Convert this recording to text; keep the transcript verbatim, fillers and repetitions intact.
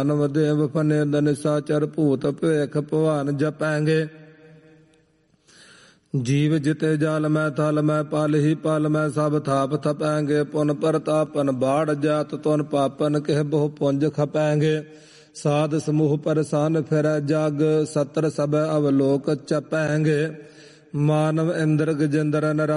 ਮਾਨਵ ਦੇਵ ਫਨੇ ਦਨਿਸਾਚਰ ਭੂਤ ਭੇਖ ਭਵਾਨ ਜਪੈਂਗੇ। ਜੀਵ ਜਿਤੇ ਜਲ ਮੈਂ ਥਲ ਮੈਂ ਪਲ ਹੀ ਪਲ ਮੈਂ ਸਭ ਥਾਪ ਥਪੈਂਗੇ। ਪੁਨ ਪ੍ਰਤਾਪਨ ਬਾੜ ਜਾਤ ਤੁਨ ਪਾਪਨ ਕਹਿ ਬਹੁ ਪੁੰਜ ਖਪੈਂਗੇ। ਸਾਧ ਸਮੂਹ ਪਰਸਨ ਫਿਰੈ ਜਗ ਸਤਰ ਸਭ ਅਵਲੋਕ ਚਪੈਂਗੇ। ਮਾਨਵ ਇੰਦਰ ਗਜਿੰਦਰ ਨਰ